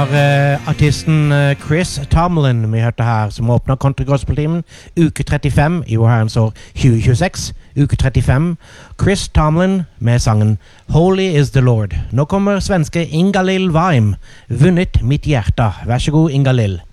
Artisten Chris Tomlin vi hørte her, som åpner Country Gospel-timen uke 35 i herrens år 2026, uke 35. Chris Tomlin med sangen Holy is the Lord. Nå kommer svenske Ingalill Varm, Vunnet mitt hjerte. Vær så god, Ingalill.